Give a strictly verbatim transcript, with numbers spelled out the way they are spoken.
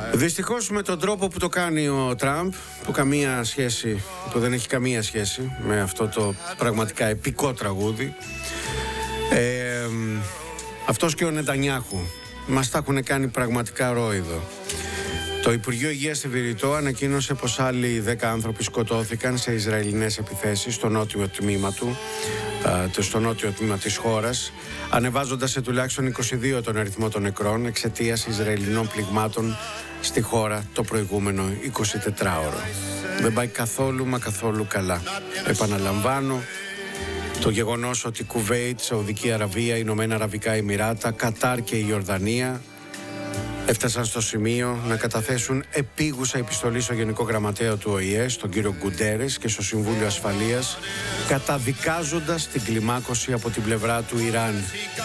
Δυστυχώς με τον τρόπο που το κάνει ο Τραμπ, που καμία σχέση, που δεν έχει καμία σχέση με αυτό το πραγματικά επικό τραγούδι, ε, αυτός και ο Νετανιάχου μας τα έχουν κάνει πραγματικά ρόιδο. Το Υπουργείο Υγείας στη Βηρητό ανακοίνωσε πως άλλοι δέκα άνθρωποι σκοτώθηκαν σε Ισραηλινές επιθέσεις στο νότιο τμήμα του, στο νότιο τμήμα της χώρας, ανεβάζοντας σε τουλάχιστον είκοσι δύο τον αριθμό των νεκρών εξαιτίας Ισραηλινών πληγμάτων στη χώρα το προηγούμενο εικοσιτετράωρο. Δεν πάει καθόλου μα καθόλου καλά. Επαναλαμβάνω, το γεγονός ότι Κουβέιτ, Σαουδική Αραβία, Ηνωμένα Αραβικά Εμιράτα, Κατάρ και η Ιορδανία έφτασαν στο σημείο να καταθέσουν επίγουσα επιστολή στο Γενικό Γραμματέα του Ο Η Ε, στον κύριο Γκουντέρες, και στο Συμβούλιο Ασφαλείας, καταδικάζοντας την κλιμάκωση από την πλευρά του Ιράν.